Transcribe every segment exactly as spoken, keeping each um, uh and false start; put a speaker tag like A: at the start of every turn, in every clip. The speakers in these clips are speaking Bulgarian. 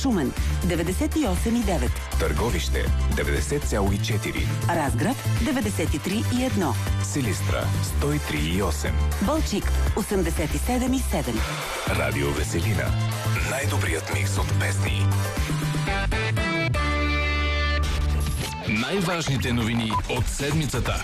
A: Шумен деветдесет и осем и девет,
B: Търговище деветдесет цяло и четири,
A: Разград деветдесет и три и едно,
B: Силистра сто и три и осем,
A: Балчик осемдесет и седем и седем.
B: Радио Веселина. Най-добрият микс от песни.
C: Най-важните новини от седмицата.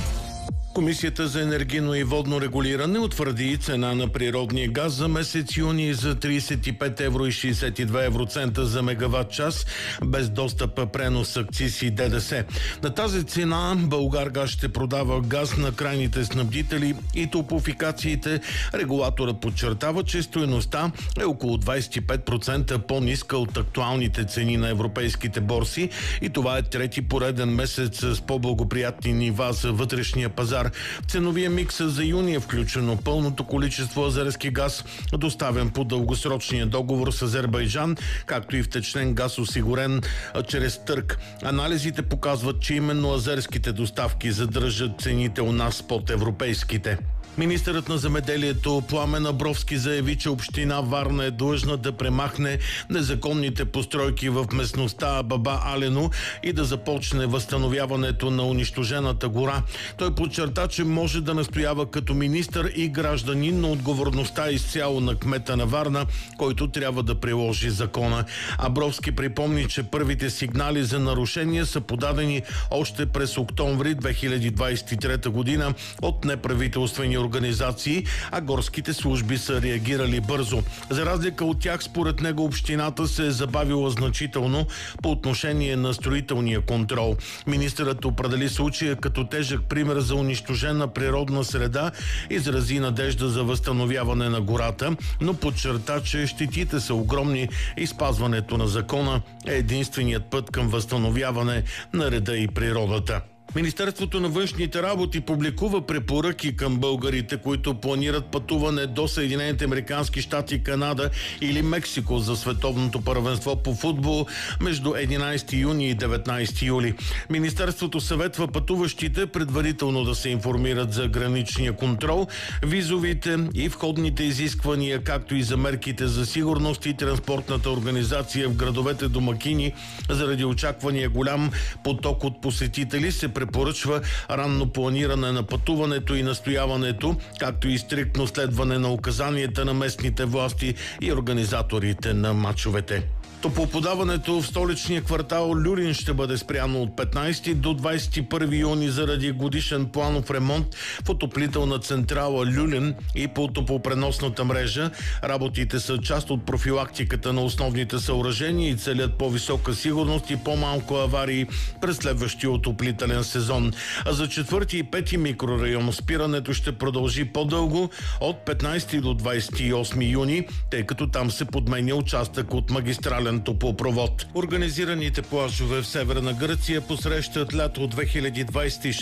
D: Комисията за енергийно и водно регулиране утвърди цена на природния газ за месец юни за тридесет и пет евро и шейсет и две евроцента за мегаватт час, без достъп, пренос, акциз и ДДС. На тази цена Българгаз ще продава газ на крайните снабдители и топлофикациите. Регулаторът подчертава, че стойността е около двадесет и пет процента по-ниска от актуалните цени на европейските борси и това е трети пореден месец с по-благоприятни нива за вътрешния пазар. В ценовия микс за юни е включено пълното количество азерски газ, доставен по дългосрочния договор с Азербайджан, както и втечнен газ, осигурен чрез търг. Анализите показват, че именно азерските доставки задържат цените у нас под европейските. Министърът на земеделието Пламен Абровски заяви, че община Варна е длъжна да премахне незаконните постройки в местността Баба Алено и да започне възстановяването на унищожената гора. Той подчерта, че може да настоява като министър и гражданин, но отговорността е изцяло на кмета на Варна, който трябва да приложи закона. Абровски припомни, че първите сигнали за нарушения са подадени още през октомври две хиляди двадесет и трета година от неправителствени организации, а горските служби са реагирали бързо. За разлика от тях, според него общината се е забавила значително по отношение на строителния контрол. Министърът определи случая като тежък пример за унищожена природна среда, изрази надежда за възстановяване на гората, но подчерта, че щетите са огромни и спазването на закона е единственият път към възстановяване на реда и природата. Министерството на външните работи публикува препоръки към българите, които планират пътуване до Съединените американски щати, Канада или Мексико за световното първенство по футбол между единадесети юни и деветнадесети юли. Министерството съветва пътуващите предварително да се информират за граничния контрол, визовите и входните изисквания, както и за мерките за сигурност и транспортната организация в градовете домакини. Заради очаквания голям поток от посетители се препоръчва ранно планиране на пътуването и настояването, както и стриктно следване на указанията на местните власти и организаторите на мачовете. Топлоподаването в столичния квартал Люлин ще бъде спряно от петнадесети до двадесет и първи юни заради годишен планов ремонт в отоплителна централа Люлин и по топлопреносната мрежа. Работите са част от профилактиката на основните съоръжения и целят по-висока сигурност и по-малко аварии през следващия отоплителен сезон. А за четвърти и пети микрорайон спирането ще продължи по-дълго от петнадесети до двадесет и осми юни, тъй като там се подменя участък от магистрален топлопровод. Организираните плажове в Северна Гърция посрещат лято две хиляди двадесет и шеста